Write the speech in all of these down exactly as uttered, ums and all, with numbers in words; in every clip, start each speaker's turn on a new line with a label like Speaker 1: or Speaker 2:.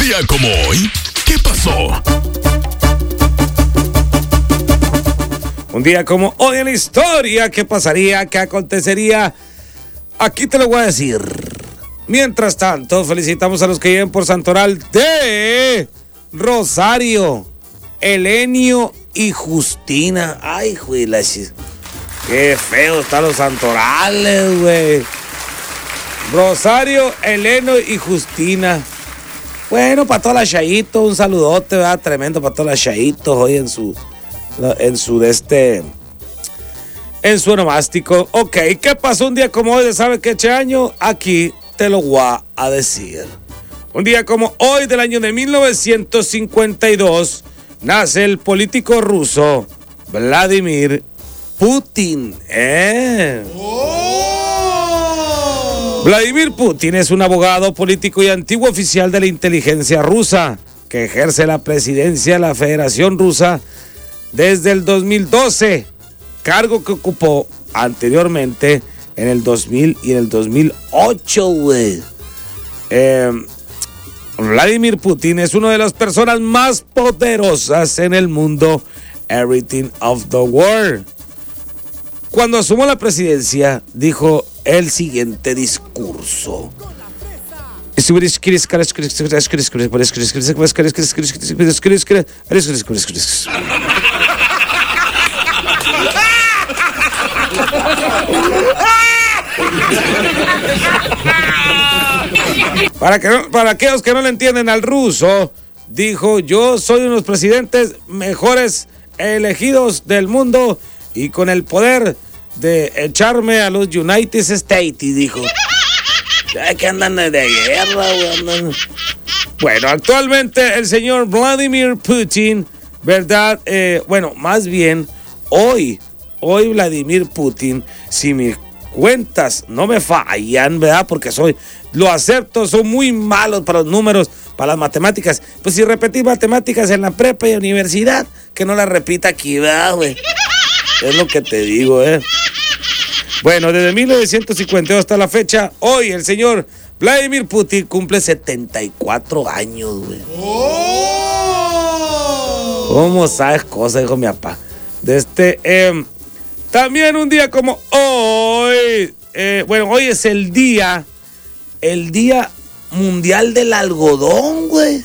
Speaker 1: día como hoy, ¿qué pasó?
Speaker 2: Un día como hoy en la historia, ¿qué pasaría? ¿Qué acontecería? Aquí te lo voy a decir. Mientras tanto, felicitamos a los que lleven por santoral de Rosario, Elenio y Justina. Ay, juila, qué feo están los santorales, güey. Rosario, Elenio y Justina. Bueno, para todas las chayitos, un saludote, ¿verdad? Tremendo para todas las chayitos hoy en su, en su de este, en su onomástico. Ok, ¿qué pasó un día como hoy de sabe qué año? Aquí te lo voy a decir. Un día como hoy del año de mil novecientos cincuenta y dos nace el político ruso Vladimir Putin. ¿Eh? Oh. Vladimir Putin es un abogado político y antiguo oficial de la inteligencia rusa que ejerce la presidencia de la Federación Rusa desde el dos mil doce, cargo que ocupó anteriormente en el dos mil y en el dos mil ocho, güey. Eh, Vladimir Putin es una de las personas más poderosas en el mundo, everything of the world. Cuando asumió la presidencia, dijo el siguiente discurso. Para, que no, para aquellos que no le entienden al ruso, dijo: yo soy uno de los presidentes mejores elegidos del mundo y con el poder de echarme a los United States, y dijo. Ay, que andan de guerra, güey, andan. Bueno, actualmente el señor Vladimir Putin, ¿verdad? Eh, bueno, más bien, hoy, hoy Vladimir Putin, si mis cuentas no me fallan, ¿verdad? Porque soy, lo acepto, son muy malos para los números, para las matemáticas. Pues si repetí matemáticas en la prepa y universidad, que no la repita aquí, ¿verdad, güey? Es lo que te digo, ¿eh? Bueno, desde mil novecientos cincuenta y dos hasta la fecha, hoy el señor Vladimir Putin cumple setenta y cuatro años, güey. Oh. ¿Cómo sabes cosas, dijo mi papá? De este, eh, también un día como hoy, eh, bueno, hoy es el día, el día mundial del algodón, güey.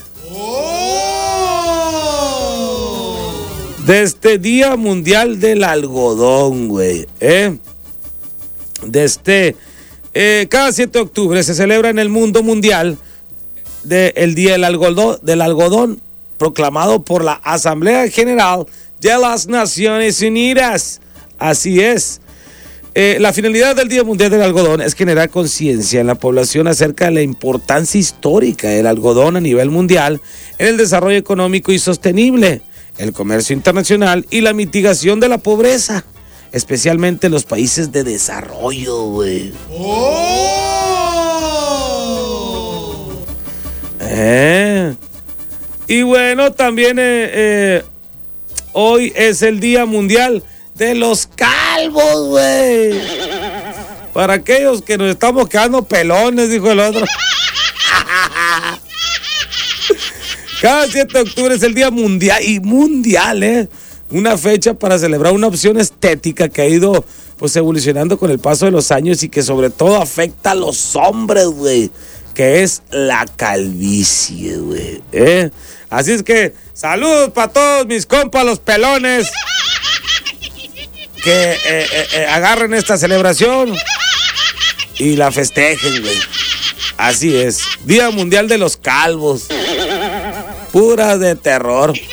Speaker 2: Oh. De este día mundial del algodón, güey, eh. De este, eh, cada siete de octubre se celebra en el mundo mundial de, el Día del Algodón, del Algodón, proclamado por la Asamblea General de las Naciones Unidas. Así es. Eh, la finalidad del Día Mundial del Algodón es generar conciencia en la población acerca de la importancia histórica del algodón a nivel mundial en el desarrollo económico y sostenible, el comercio internacional y la mitigación de la pobreza, especialmente en los países de desarrollo, güey. Oh. Eh. Y bueno, también eh, eh, hoy es el Día Mundial de los Calvos, güey. Para aquellos que nos estamos quedando pelones, dijo el otro. Cada siete de octubre es el Día Mundial, y mundial, ¿eh? Una fecha para celebrar una opción estética que ha ido pues evolucionando con el paso de los años y que sobre todo afecta a los hombres, güey, que es la calvicie, güey, ¿eh? Así es que saludos para todos mis compas los pelones que eh, eh, eh, agarren esta celebración y la festejen, güey. Así es, Día Mundial de los Calvos, pura de terror.